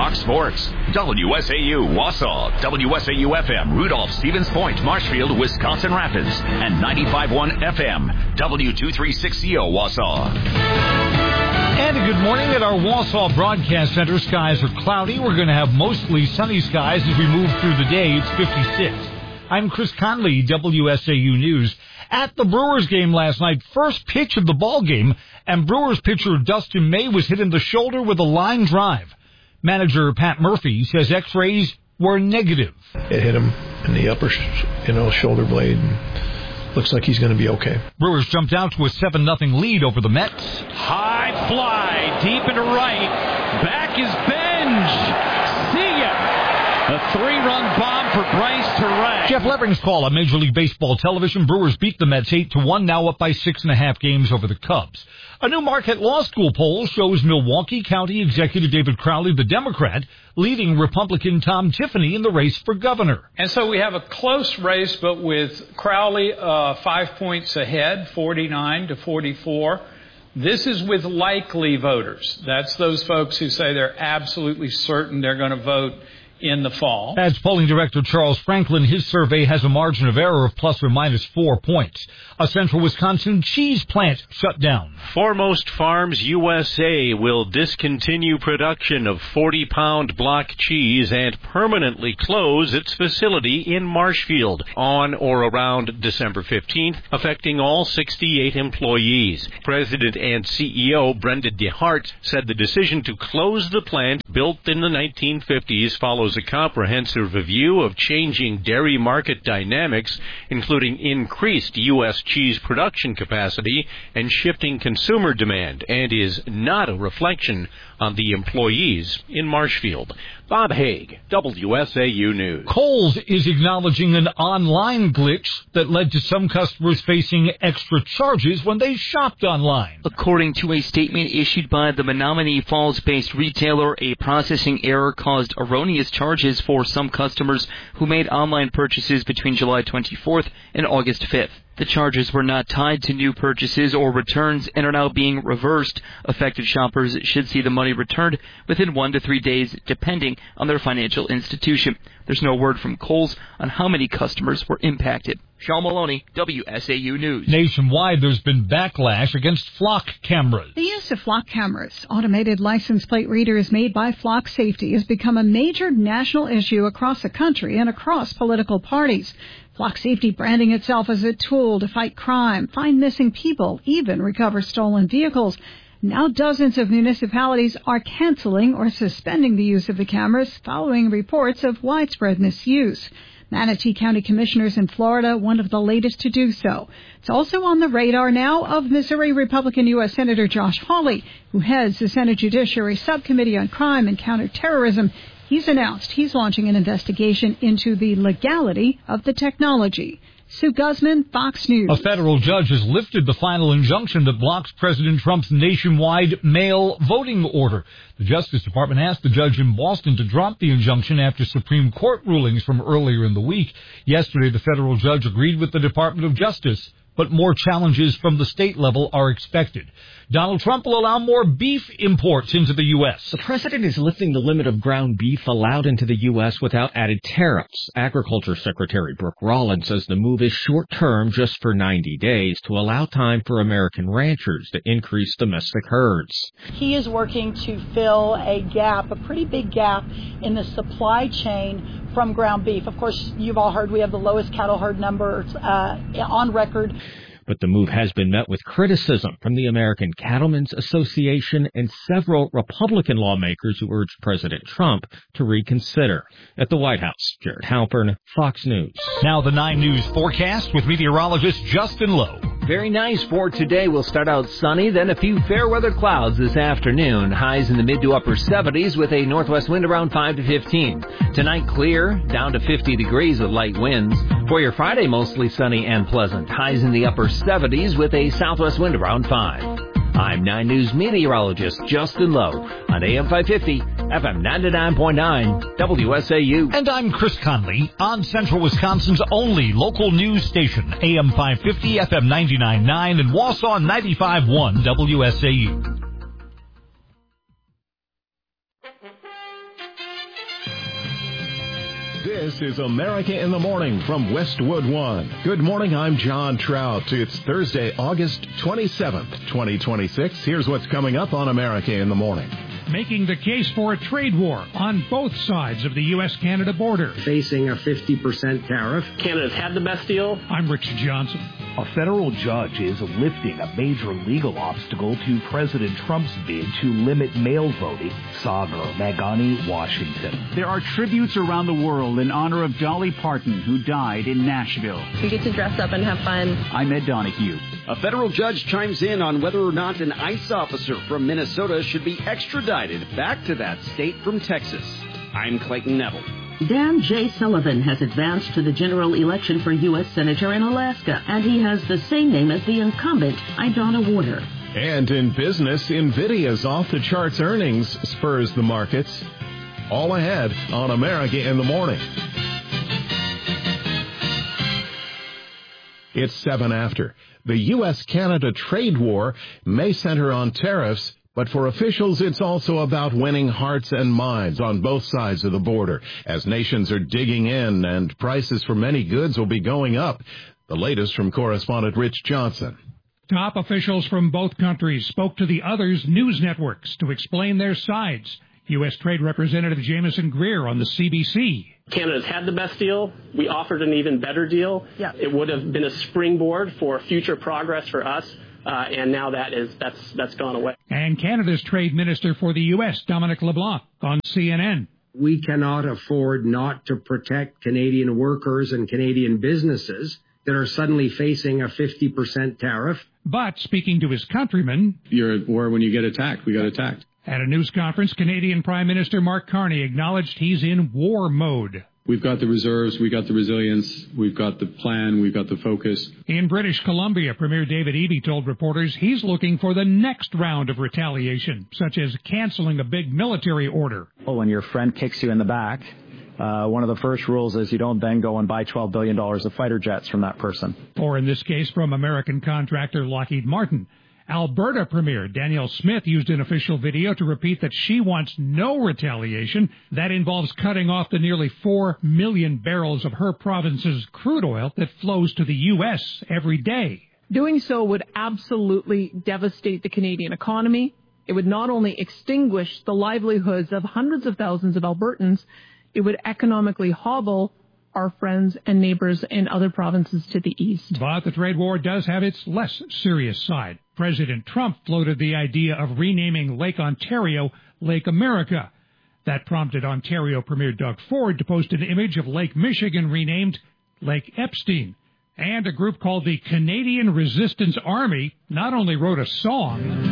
Fox Sports, WSAU Wausau, WSAU FM Rudolph, Stevens Point, Marshfield, Wisconsin Rapids, and 95.1 FM, W236CO Wausau. And a good morning at our Wausau Broadcast Center. Skies are cloudy. We're going to have mostly sunny skies as we move through the day. It's 56. I'm Chris Conley, WSAU News. At the Brewers game last night, first pitch of the ball game, and Brewers pitcher Dustin May was hit in the shoulder with a line drive. Manager Pat Murphy says X-rays were negative. It hit him in the upper, shoulder blade. And looks like he's going to be okay. Brewers jumped out to a 7-0 lead over the Mets. High fly, deep into right. Back is Benj. See ya. A 3-run bomb for Bryce Terang. Jeff Levering's call on Major League Baseball television. Brewers beat the Mets 8-1, now up by 6.5 games over the Cubs. A new Marquette Law School poll shows Milwaukee County Executive David Crowley, the Democrat, leading Republican Tom Tiffany in the race for governor. And so we have a close race, but with Crowley 5 points ahead, 49-44. This is with likely voters. That's those folks who say they're absolutely certain they're going to vote in the fall. As polling director Charles Franklin, his survey has a margin of error of plus or minus 4 points. A central Wisconsin cheese plant shut down. Foremost Farms USA will discontinue production of 40-pound block cheese and permanently close its facility in Marshfield on or around December 15th, affecting all 68 employees. President and CEO Brenda DeHart said the decision to close the plant, built in the 1950s, follows a comprehensive review of changing dairy market dynamics, including increased U.S. cheese production capacity and shifting consumer demand, and is not a reflection on the employees in Marshfield. Bob Haig, WSAU News. Kohl's is acknowledging an online glitch that led to some customers facing extra charges when they shopped online. According to a statement issued by the Menominee Falls-based retailer, a processing error caused erroneous charges for some customers who made online purchases between July 24th and August 5th. The charges were not tied to new purchases or returns and are now being reversed. Affected shoppers should see the money returned within 1 to 3 days, depending on their financial institution. There's no word from Kohl's on how many customers were impacted. Sean Maloney, WSAU News. Nationwide, there's been backlash against flock cameras. The use of flock cameras, automated license plate readers made by Flock Safety, has become a major national issue across the country and across political parties. Flock Safety branding itself as a tool to fight crime, find missing people, even recover stolen vehicles. Now dozens of municipalities are canceling or suspending the use of the cameras following reports of widespread misuse. Manatee County Commissioners in Florida, one of the latest to do so. It's also on the radar now of Missouri Republican U.S. Senator Josh Hawley, who heads the Senate Judiciary Subcommittee on Crime and Counterterrorism. He's announced he's launching an investigation into the legality of the technology. Sue Guzman, Fox News. A federal judge has lifted the final injunction that blocks President Trump's nationwide mail voting order. The Justice Department asked the judge in Boston to drop the injunction after Supreme Court rulings from earlier in the week. Yesterday, the federal judge agreed with the Department of Justice, but more challenges from the state level are expected. Donald Trump will allow more beef imports into the U.S. The president is lifting the limit of ground beef allowed into the U.S. without added tariffs. Agriculture Secretary Brooke Rollins says the move is short-term, just for 90 days, to allow time for American ranchers to increase domestic herds. He is working to fill a gap, a pretty big gap, in the supply chain from ground beef. Of course, you've all heard we have the lowest cattle herd numbers on record. But the move has been met with criticism from the American Cattlemen's Association and several Republican lawmakers who urged President Trump to reconsider. At the White House, Jared Halpern, Fox News. Now the 9 News forecast with meteorologist Justin Lowe. Very nice for today. We'll start out sunny, then a few fair weather clouds this afternoon. Highs in the mid to upper 70s with a northwest wind around 5 to 15. Tonight clear, down to 50 degrees with light winds. For your Friday, mostly sunny and pleasant. Highs in the upper 70s with a southwest wind around 5. I'm 9 News meteorologist Justin Lowe on AM 550, FM 99.9, WSAU. And I'm Chris Conley on Central Wisconsin's only local news station, AM 550, FM 99.9, and Wausau 95.1, WSAU. This is America in the Morning from Westwood One. Good morning, I'm John Trout. It's Thursday, August 27th, 2026. Here's what's coming up on America in the Morning. Making the case for a trade war on both sides of the U.S.-Canada border. Facing a 50% tariff. Canada's had the best deal. I'm Rich Johnson. A federal judge is lifting a major legal obstacle to President Trump's bid to limit mail voting. Sagar Meghani, Washington. There are tributes around the world in honor of Dolly Parton, who died in Nashville. We get to dress up and have fun. I'm Ed Donahue. A federal judge chimes in on whether or not an ICE officer from Minnesota should be extradited back to that state from Texas. I'm Clayton Neville. Dan J. Sullivan has advanced to the general election for U.S. Senator in Alaska, and he has the same name as the incumbent, Idonna Warder. And in business, NVIDIA's off-the-charts earnings spurs the markets. All ahead on America in the Morning. It's 7 after. The U.S.-Canada trade war may center on tariffs, but for officials, it's also about winning hearts and minds on both sides of the border, as nations are digging in and prices for many goods will be going up. The latest from correspondent Rich Johnson. Top officials from both countries spoke to the other's news networks to explain their sides. U.S. Trade Representative Jameson Greer on the CBC. Canada's had the best deal. We offered an even better deal. Yeah. It would have been a springboard for future progress for us. And now that's gone away. And Canada's Trade Minister for the U.S., Dominic LeBlanc, on CNN. We cannot afford not to protect Canadian workers and Canadian businesses that are suddenly facing a 50% tariff. But speaking to his countrymen... You're at war when you get attacked. We got attacked. At a news conference, Canadian Prime Minister Mark Carney acknowledged he's in war mode. We've got the reserves, we got the resilience, we've got the plan, we've got the focus. In British Columbia, Premier David Eby told reporters he's looking for the next round of retaliation, such as canceling a big military order. Well, when your friend kicks you in the back, one of the first rules is you don't then go and buy $12 billion of fighter jets from that person. Or in this case, from American contractor Lockheed Martin. Alberta Premier Danielle Smith used an official video to repeat that she wants no retaliation. That involves cutting off the nearly 4 million barrels of her province's crude oil that flows to the U.S. every day. Doing so would absolutely devastate the Canadian economy. It would not only extinguish the livelihoods of hundreds of thousands of Albertans, it would economically hobble our friends and neighbors in other provinces to the east. But the trade war does have its less serious side. President Trump floated the idea of renaming Lake Ontario Lake America. That prompted Ontario Premier Doug Ford to post an image of Lake Michigan renamed Lake Epstein. And a group called the Canadian Resistance Army not only wrote a song...